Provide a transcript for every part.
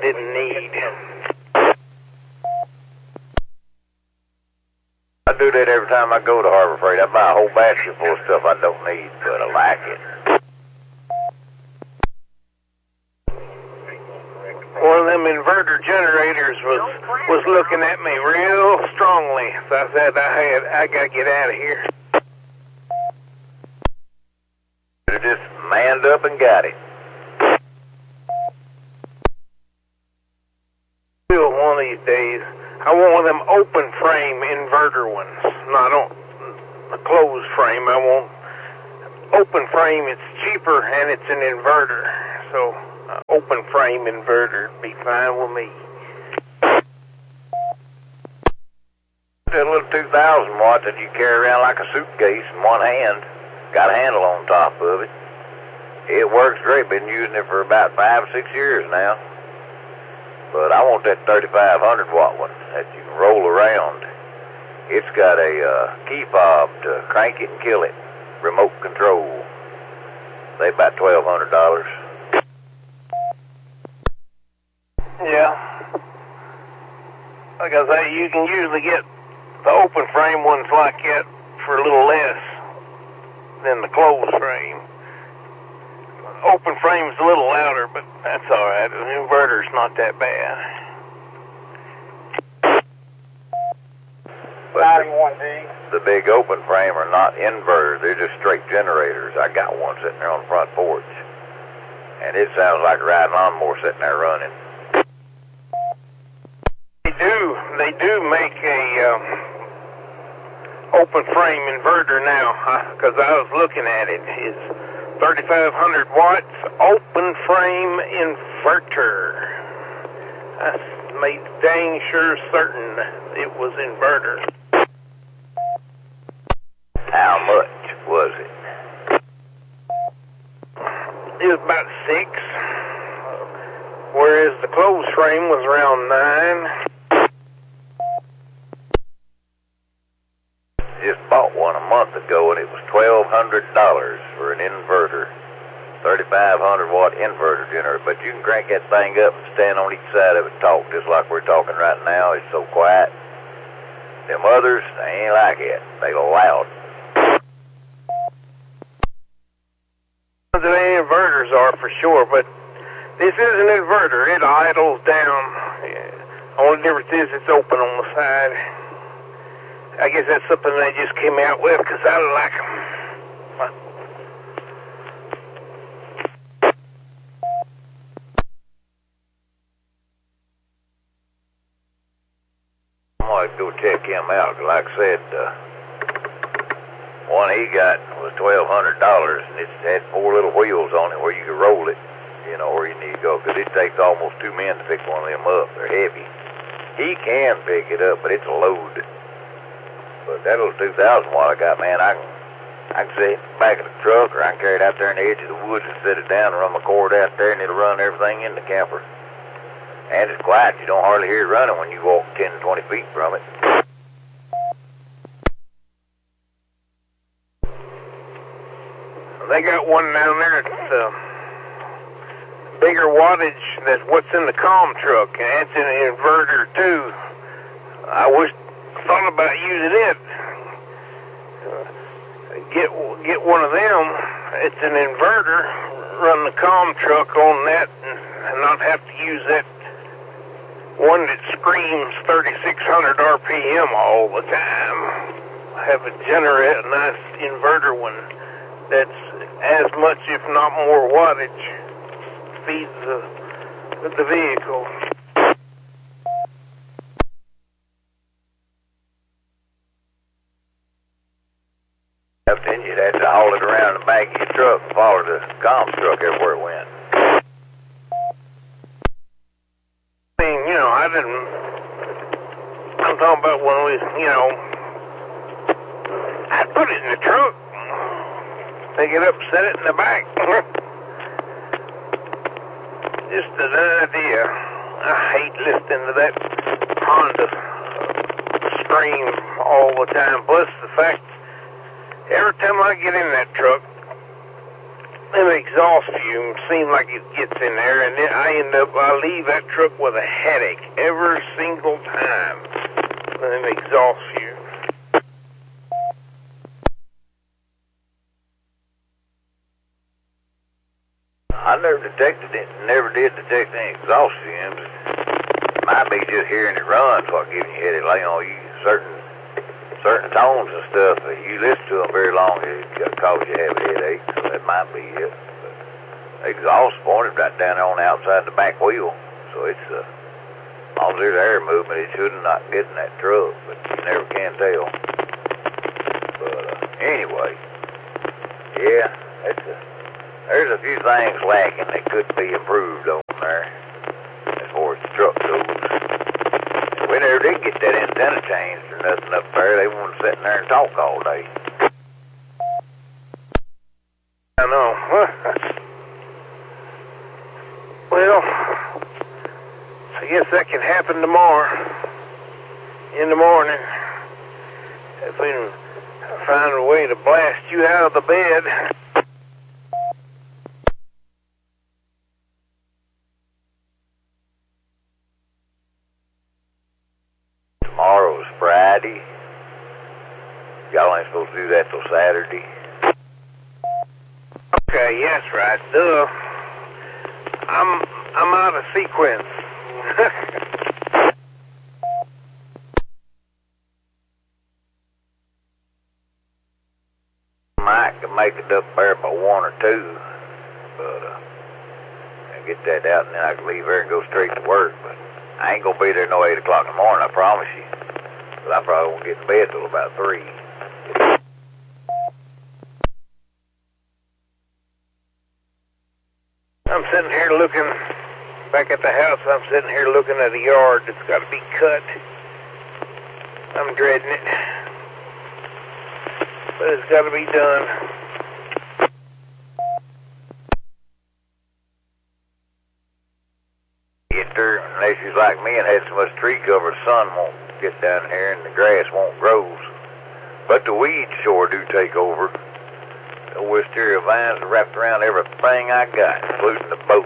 didn't need. I do that every time I go to Harbor Freight. I buy a whole basket full of stuff I don't need, but I like it. One of them inverter generators was looking at me real strongly, so I said I gotta get out of here. I just manned up and got it. One of these days, I want one of them open frame inverter ones, not on a closed frame. I want open frame. It's cheaper and it's an inverter, so open frame inverter would be fine with me. That little 2,000 watt that you carry around like a suitcase in one hand, got a handle on top of it. It works great. Been using it for about 5 or 6 years now. But I want that 3,500 watt one that you can roll around. It's got a key fob to crank it and kill it. Remote control. They about $1,200. Yeah. Like I say, you can usually get the open frame ones like that for a little less than the closed frame. Open frame's a little louder, but that's all right. The inverter's not that bad. 91D. The big open frame are not inverters. They're just straight generators. I got one sitting there on the front porch. And it sounds like a riding lawnmower sitting there running. They do make a open frame inverter now, because I was looking at it. It's 3,500 watts open frame inverter. I made dang sure certain it was inverter. How much was it? It was about 6, whereas the closed frame was around 9. Just bought one a month ago, and it was $1,200 for an inverter. 3,500 watt inverter generator. But you can crank that thing up and stand on each side of it and talk just like we're talking right now. It's so quiet. Them others, they ain't like it. They loud. The inverters are for sure, but this is an inverter. It idles down. Only difference is it's open on the side. I guess that's something they just came out with because I like them. I'm going to go check him out. Like I said, one he got was $1,200, and it had 4 little wheels on it where you could roll it, you know, where you need to go, because it takes almost 2 men to pick one of them up. They're heavy. He can pick it up, but it's a load. But that little 2,000 watt I got, man, I can sit in the back of the truck, or I can carry it out there in the edge of the woods and set it down and run my cord out there, and it'll run everything in the camper. And it's quiet. You don't hardly hear it running when you walk 10 to 20 feet from it. They got one down there that's bigger wattage than what's in the comm truck, and it's an inverter too. I thought about using it. Get one of them. It's an inverter. Run the comm truck on that, and not have to use that one that screams 3,600 RPM all the time. Have a nice inverter one that's as much, if not more, wattage. Feeds the vehicle. Then you'd have to haul it around the back of your truck and follow the comm truck everywhere it went. I mean, you know, I'm talking about when we, you know, I'd put it in the truck, pick it up, set it in the back. Just an idea. I hate listening to that Honda scream all the time. Plus the fact, every time I get in that truck, them exhaust fumes seem like it gets in there, and then I leave that truck with a headache every single time. Them exhaust fumes. I never detected it, never did detect any exhaust fumes. Might be just hearing it run, so giving you headache. Like, you certain tones and stuff, if you listen to them very long, it's going to cause you to have a headache, so that might be it. But the exhaust pointed right down there on the outside of the back wheel, so it's, as long as there's air movement, it should not get in that truck, but you never can tell. But anyway, yeah, there's a few things lacking that could be improved on there, as far as the truck goes. We never did get that antenna changed or nothing up there. They wanted to sit in there and talk all day. I know. Well, I guess that can happen tomorrow. In the morning. If we can find a way to blast you out of the bed. Tomorrow's Friday. Y'all ain't supposed to do that till Saturday. Okay, yes, right. Duh. I'm out of sequence. Mike can make it up there by 1 or 2, but I get that out and then I can leave there and go straight to work. But I ain't gonna be there no 8 o'clock in the morning, I promise you. But I probably won't get to bed till about 3. I'm sitting here looking back at the house. I'm sitting here looking at a yard that's got to be cut. I'm dreading it, but it's got to be done. Get there, unless you're like me and had so much tree cover, the sun won't get down here and the grass won't grow. But the weeds sure do take over. The wisteria vines are wrapped around everything I got, including the boat.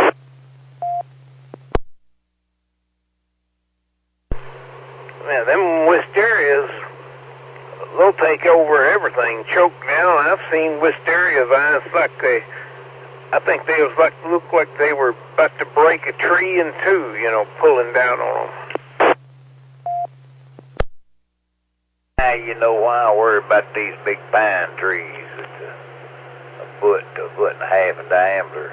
Now, them wisterias, they'll take over everything, choke down. I've seen wisteria vines I think they looked like they were about to break a tree in two, pulling down on them. Now you know why I worry about these big pine trees. It's a foot to a foot and a half in diameter.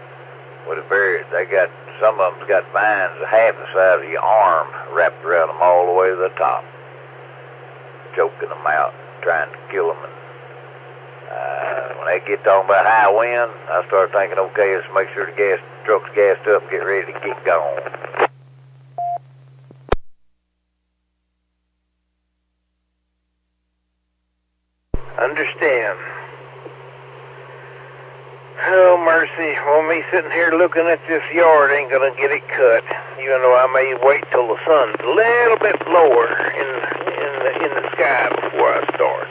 Some of them's got vines half the size of your arm wrapped around them all the way to the top, choking them out, trying to kill them. And when they get talking about high wind, I start thinking, okay, let's make sure the truck's gassed up and get ready to get going. Understand. Oh, mercy. Well, me sitting here looking at this yard ain't gonna get it cut. Even though I may wait till the sun's a little bit lower in the sky before I start.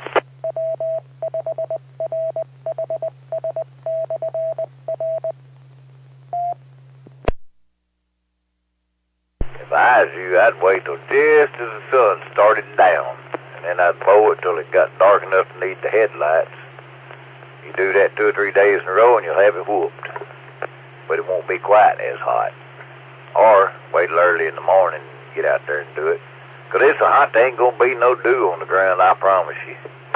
If I was you, I'd wait till just as the sun started down, and then I'd mow it till it got dark enough to need the headlights. You do that 2 or 3 days in a row and you'll have it whooped. But it won't be quite as hot. Or wait till early in the morning and get out there and do it. 'Cause it's so hot there ain't gonna be no dew on the ground, I promise you.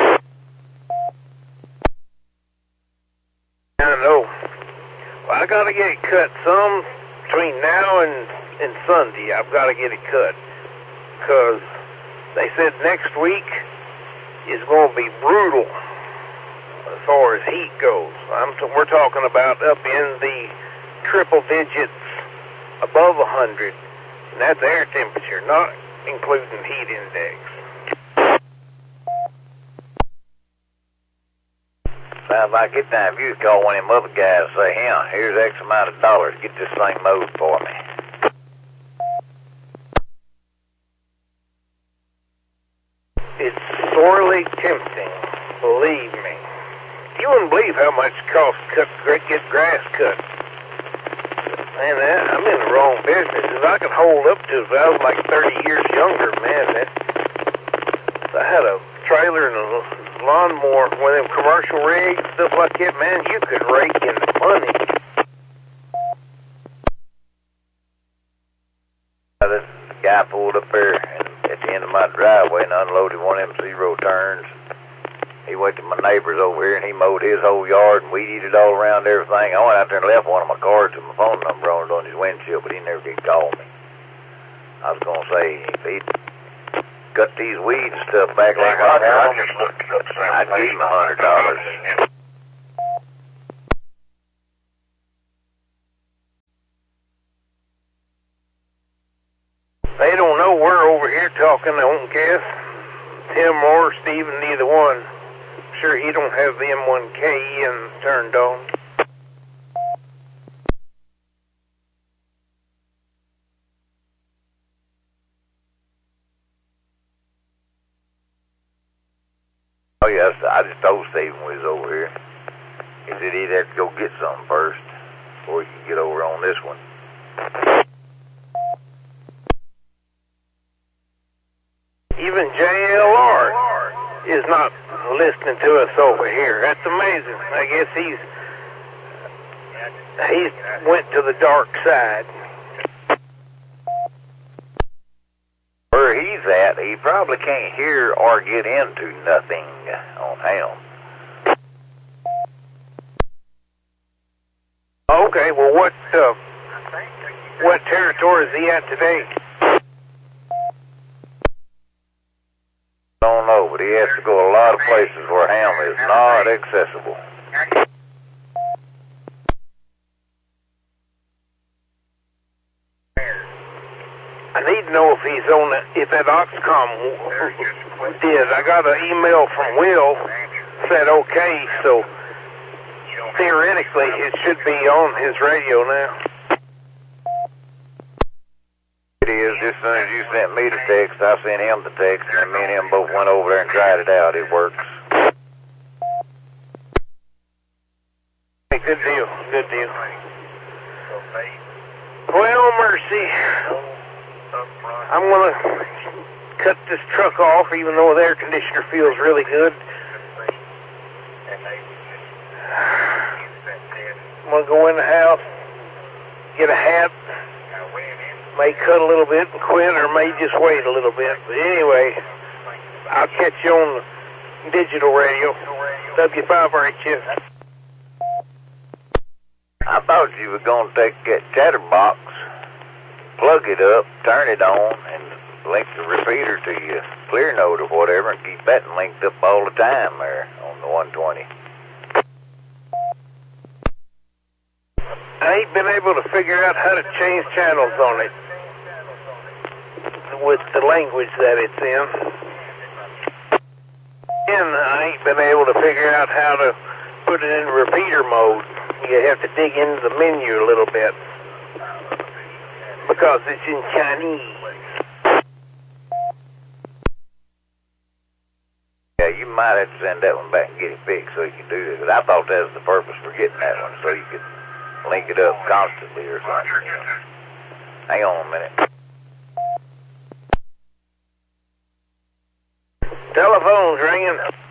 I know. Well, I gotta get it cut some between now and Sunday. I've gotta get it cut. 'Cause they said next week is gonna be brutal. As far as heat goes, we're talking about up in the triple digits, above 100, and that's air temperature, not including heat index. Sounds like it's time for you to call one of them other guys and say, here's X amount of dollars, get this thing mowed for me. It's sorely tempting, believe me. You wouldn't believe how much it costs to get grass cut. Man, I'm in the wrong business. If I could hold up to it, if I was like 30 years younger, man, if I had a trailer and a lawnmower, one of them commercial rigs, stuff like that, man, you could rake in the money. This guy pulled up there at the end of my driveway and unloaded one of them zero turns. He went to my neighbor's over here and he mowed his whole yard and weeded it all around everything. I went out there and left one of my cards and my phone number on it on his windshield, but he never did call me. I was going to say, if he'd cut these weeds and stuff back like I just looked up, I'd give him $100. They don't know we're over here talking, I don't guess. Tim or Steven, neither one. Sure he don't have the M1K turned on. Oh yes, I just told Steven we was over here. He said he'd have to go get something first before he could get over on this one. Even JLR is not listening to us over here. That's amazing. I guess he's went to the dark side. Where he's at, he probably can't hear or get into nothing on him. Okay, well what territory is he at today? Don't know, but he has to go a lot of places where ham is not accessible. I need to know if he's on if that Oxcom did. I got an email from Will, said okay, so theoretically it should be on his radio now. It is. Just as soon as you sent me the text, I sent him the text, and me and him both went over there and tried it out. It works. Hey, good deal. Good deal. Well, mercy. I'm going to cut this truck off, even though the air conditioner feels really good. I'm going to go in the house, get a hat. May cut a little bit and quit, or may just wait a little bit. But anyway, I'll catch you on the digital radio, W5RHF. I thought you were going to take that chatterbox, plug it up, turn it on, and link the repeater to your clear note or whatever, and keep that linked up all the time there on the 120. I ain't been able to figure out how to change channels on it with the language that it's in. And I ain't been able to figure out how to put it in repeater mode. You have to dig into the menu a little bit because it's in Chinese. Yeah, you might have to send that one back and get it fixed so you can do this. Because I thought that was the purpose for getting that one, so you could link it up constantly or something. Hang on a minute. Telephone's ringing.